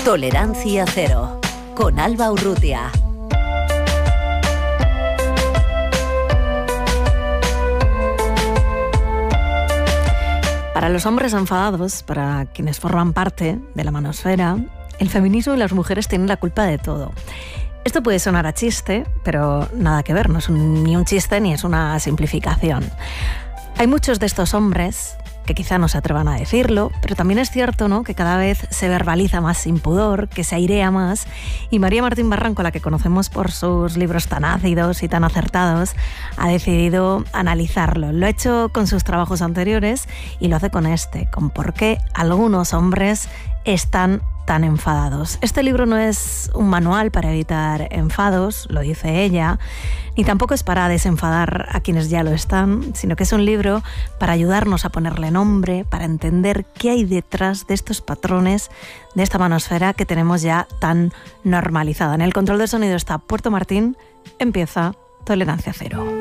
Tolerancia Cero, con Alba Urrutia. Para los hombres enfadados, para quienes forman parte de la manosfera, el feminismo y las mujeres tienen la culpa de todo. Esto puede sonar a chiste, pero nada que ver, no es ni un chiste ni es una simplificación. Hay muchos de estos hombres que quizá no se atrevan a decirlo, pero también es cierto, ¿no?, que cada vez se verbaliza más sin pudor, que se airea más, y María Martín Barranco, la que conocemos por sus libros tan ácidos y tan acertados, ha decidido analizarlo. Lo ha hecho con sus trabajos anteriores y lo hace con este, con por qué algunos hombres están tan enfadados. Este libro no es un manual para evitar enfados, lo dice ella, ni tampoco es para desenfadar a quienes ya lo están, sino que es un libro para ayudarnos a ponerle nombre, para entender qué hay detrás de estos patrones, de esta manosfera que tenemos ya tan normalizada. En el control de sonido está Puerto Martín. Empieza Tolerancia Cero.